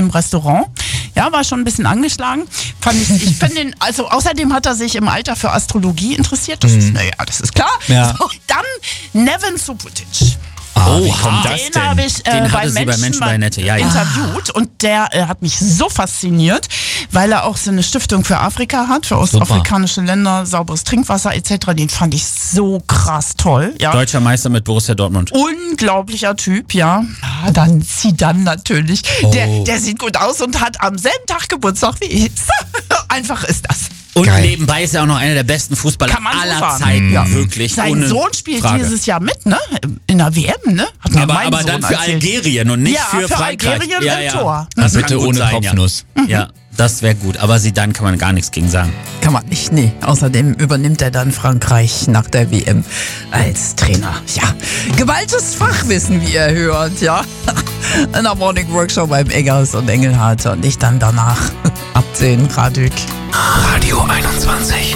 im Restaurant. Ja, war schon ein bisschen angeschlagen. Ich finde ihn, also außerdem hat er sich im Alter für Astrologie interessiert. Das ist klar. Ja. So, dann Neven Subotic. Wie kommt das Den denn? habe ich Den hatte sie bei Menschen bei Nette, ja. interviewt und der hat mich so fasziniert, weil er auch so eine Stiftung für Afrika hat, für ostafrikanische Länder, sauberes Trinkwasser etc. Den fand ich so krass toll. Ja. Deutscher Meister mit Borussia Dortmund. Unglaublicher Typ, ja. Dann Zidane natürlich. Der sieht gut aus und hat am selben Tag Geburtstag wie ich. Einfach ist das. Und nebenbei ist er auch noch einer der besten Fußballer aller Zeiten. Ja. Wirklich. Sein ohne Sohn spielt Frage. dieses Jahr mit, ne? In der WM, ne? Hat mir mein Aber Sohn dann für erzählt. Algerien und nicht Ja, für Frankreich. Algerien im Tor. Das Bitte kann gut ohne sein, Kopfnuss. Ja, das wäre gut. Aber Zidane kann man gar nichts gegen sagen. Kann man nicht, nee. Außerdem übernimmt er dann Frankreich nach der WM als Trainer. Ja, gewaltiges Fachwissen, wie ihr hört, ja. In der Morning Workshop beim Eggers und Engelhardt und ich dann danach ab 10 Radück. Radio 21.